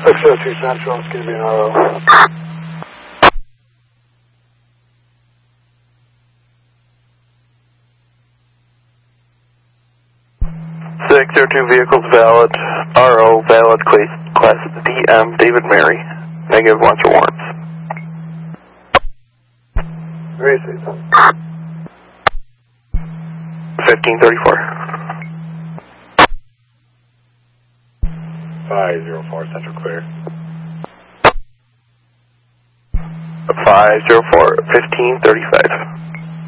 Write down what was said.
602 Central, it's going to be an RO. 602 vehicles valid, RO valid, class DM, David Mary, negative wants or warrants. Racing. 1534. 504 Central clear. 504, 1535.